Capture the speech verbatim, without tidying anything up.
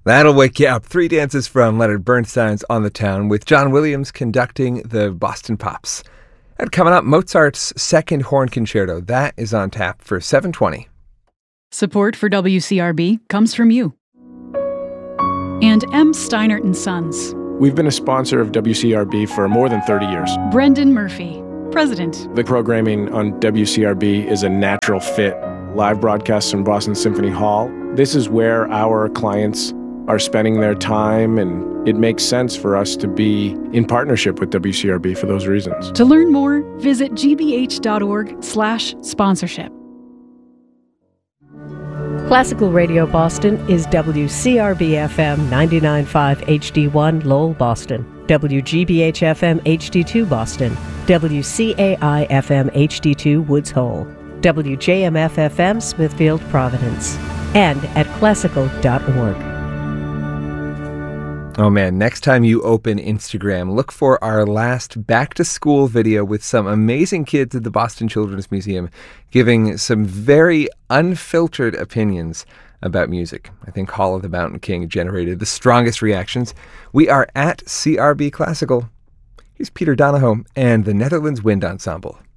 That'll wake you up. Three dances from Leonard Bernstein's On the Town with John Williams conducting the Boston Pops. And coming up, Mozart's Second Horn Concerto. That is on tap for seven twenty. Support for W C R B comes from you. And M. Steinert and Sons. We've been a sponsor of W C R B for more than thirty years. Brendan Murphy, President. The programming on W C R B is a natural fit. Live broadcasts from Boston Symphony Hall. This is where our clients are spending their time, and it makes sense for us to be in partnership with W C R B for those reasons. To learn more, visit gbh.org slash sponsorship. Classical Radio Boston is W C R B F M ninety-nine point five H D one Lowell, Boston, W G B H F M H D two Boston, W C A I F M H D two Woods Hole, W J M F F M Smithfield, Providence, and at classical dot org. Oh man, next time you open Instagram, look for our last back-to-school video with some amazing kids at the Boston Children's Museum giving some very unfiltered opinions about music. I think Hall of the Mountain King generated the strongest reactions. We are at C R B Classical. Here's Peter Donahoe and the Netherlands Wind Ensemble.